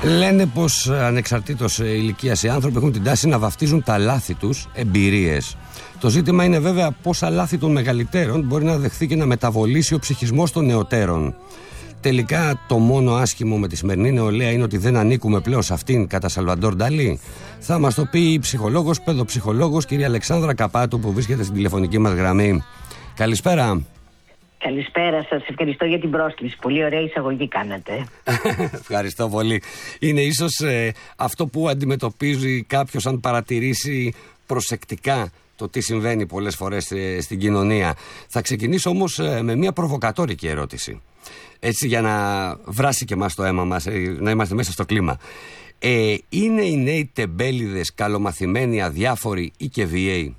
Λένε πως ανεξαρτήτως ηλικίας οι άνθρωποι έχουν την τάση να βαφτίζουν τα λάθη τους εμπειρίες. Το ζήτημα είναι βέβαια πόσα λάθη των μεγαλύτερων μπορεί να δεχθεί και να μεταβολήσει ο ψυχισμός των νεωτέρων. Τελικά το μόνο άσχημο με τη σημερινή νεολαία είναι ότι δεν ανήκουμε πλέον σε αυτήν, κατά Σαλβαντόρ Νταλί. Θα μας το πει η ψυχολόγος, παιδοψυχολόγος κυρία Αλεξάνδρα Καπάτου, που βρίσκεται στην τηλεφωνική μας γραμμή. Καλησπέρα. Καλησπέρα σας, ευχαριστώ για την πρόσκληση. Πολύ ωραία εισαγωγή κάνατε. Ευχαριστώ πολύ. Είναι ίσως αυτό που αντιμετωπίζει κάποιος αν παρατηρήσει προσεκτικά το τι συμβαίνει πολλές φορές στην κοινωνία. Θα ξεκινήσω όμως με μια προβοκατόρικη ερώτηση. Έτσι, για να βράσει και εμάς το αίμα μας, να είμαστε μέσα στο κλίμα. Είναι οι νέοι τεμπέληδες καλομαθημένοι, αδιάφοροι ή και βίαιοι?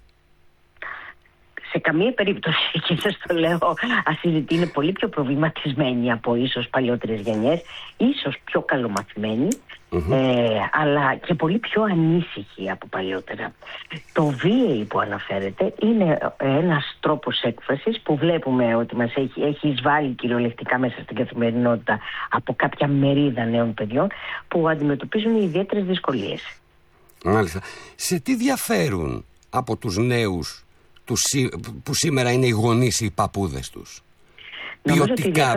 Σε καμία περίπτωση, και σας το λέω ασυζητή, είναι πολύ πιο προβληματισμένοι από ίσως παλιότερες γενιές, ίσως πιο καλομαθημένοι, αλλά και πολύ πιο ανήσυχοι από παλιότερα. Το βίαιοι που αναφέρεται είναι ένας τρόπος έκφρασης που βλέπουμε ότι μας έχει εισβάλει κυριολεκτικά μέσα στην καθημερινότητα από κάποια μερίδα νέων παιδιών που αντιμετωπίζουν ιδιαίτερες δυσκολίες. Μάλιστα. Σε τι διαφέρουν από τους νέους που σήμερα είναι οι γονείς ή οι παππούδες τους? Ποιοτικά,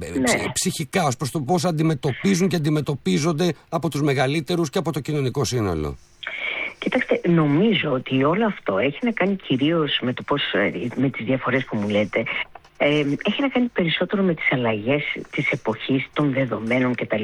ψυχικά, ως προς το πώς αντιμετωπίζουν και αντιμετωπίζονται από τους μεγαλύτερους και από το κοινωνικό σύνολο? Κοιτάξτε, νομίζω ότι όλο αυτό έχει να κάνει κυρίως με το πώς, με τις διαφορές που μου λέτε, έχει να κάνει περισσότερο με τις αλλαγές της εποχής, των δεδομένων κτλ.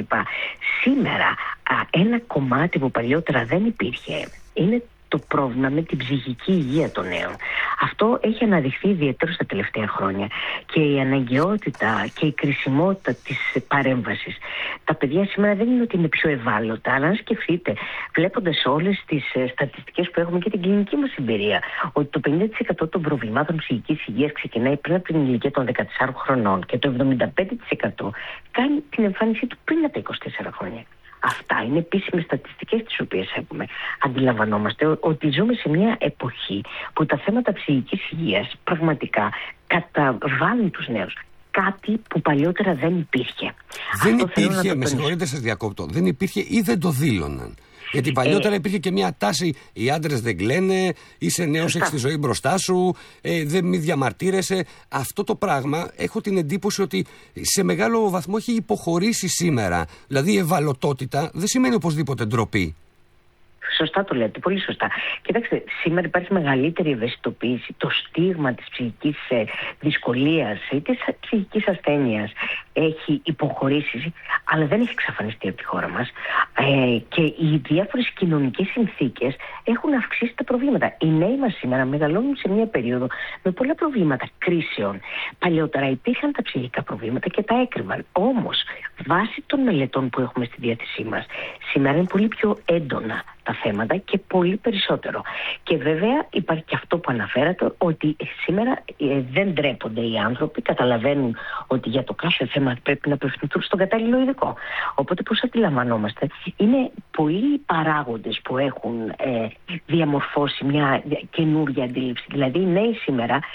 Σήμερα ένα κομμάτι που παλιότερα δεν υπήρχε είναι το πρόβλημα με την ψυχική υγεία των νέων. Αυτό έχει αναδειχθεί ιδιαίτερα στα τελευταία χρόνια και η αναγκαιότητα και η κρισιμότητα της παρέμβασης. Τα παιδιά σήμερα δεν είναι ότι είναι πιο ευάλωτα, αλλά αν σκεφτείτε, βλέποντας όλες τις στατιστικές που έχουμε και την κλινική μας εμπειρία, ότι το 50% των προβλημάτων ψυχικής υγείας ξεκινάει πριν από την ηλικία των 14 χρονών και το 75% κάνει την εμφάνισή του πριν από τα 24 χρόνια. Αυτά είναι επίσημες στατιστικές τις οποίες έχουμε. Αντιλαμβανόμαστε ότι ζούμε σε μια εποχή που τα θέματα ψυχικής υγείας πραγματικά καταβάλουν τους νέους. Κάτι που παλιότερα δεν υπήρχε. Δεν υπήρχε, με συγχωρείτε σας διακόπτω, δεν υπήρχε ή δεν το δήλωναν? Γιατί παλιότερα υπήρχε και μια τάση, οι άντρες δεν κλαίνε, είσαι νέος, έχεις τη ζωή μπροστά σου, δεν μη διαμαρτύρεσαι. Αυτό το πράγμα έχω την εντύπωση ότι σε μεγάλο βαθμό έχει υποχωρήσει σήμερα. Δηλαδή η ευαλωτότητα δεν σημαίνει οπωσδήποτε ντροπή. Σωστά το λέτε, πολύ σωστά. Κοιτάξτε, σήμερα υπάρχει μεγαλύτερη ευαισθητοποίηση. Το στίγμα της ψυχικής δυσκολίας ή της ψυχικής ασθένειας έχει υποχωρήσει, αλλά δεν έχει εξαφανιστεί από τη χώρα μας. Και οι διάφορες κοινωνικές συνθήκες έχουν αυξήσει τα προβλήματα. Οι νέοι μας σήμερα μεγαλώνουν σε μια περίοδο με πολλά προβλήματα κρίσεων. Παλιότερα υπήρχαν τα ψυχικά προβλήματα και τα έκρυβαν. Όμως, βάσει των μελετών που έχουμε στη διάθεσή μας, σήμερα είναι πολύ πιο έντονα τα θέματα και πολύ περισσότερο. Και βέβαια υπάρχει και αυτό που αναφέρατε, ότι σήμερα δεν ντρέπονται οι άνθρωποι, καταλαβαίνουν ότι για το κάθε θέμα πρέπει να απευθυνθούν στον κατάλληλο ειδικό. Οπότε, πώς αντιλαμβανόμαστε, είναι πολλοί παράγοντες που έχουν διαμορφώσει μια καινούργια αντίληψη. Δηλαδή οι νέοι σήμερα